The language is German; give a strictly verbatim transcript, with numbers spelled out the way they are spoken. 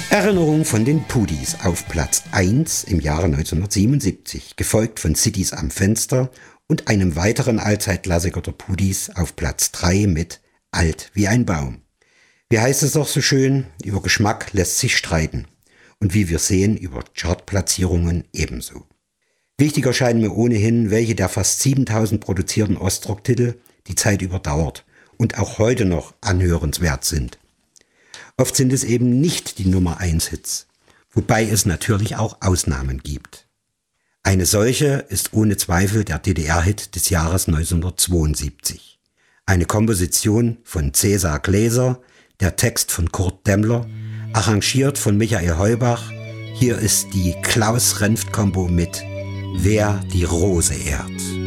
Erinnerung von den Pudis auf Platz eins im Jahre neunzehnhundertsiebenundsiebzig, gefolgt von Cities am Fenster und einem weiteren Allzeitklassiker der Pudis auf Platz drei mit Alt wie ein Baum. Wie heißt es doch so schön, über Geschmack lässt sich streiten. Und wie wir sehen, über Chartplatzierungen ebenso. Wichtiger scheinen mir ohnehin, welche der fast siebentausend produzierten Ostrock-Titel die Zeit überdauert und auch heute noch anhörenswert sind. Oft sind es eben nicht die Nummer eins Hits, wobei es natürlich auch Ausnahmen gibt. Eine solche ist ohne Zweifel der D D R-Hit des Jahres neunzehnhundertzweiundsiebzig. Eine Komposition von Cäsar Gläser, der Text von Kurt Demmler, arrangiert von Michael Heubach. Hier ist die Klaus-Renft-Kombo mit Wer die Rose ehrt.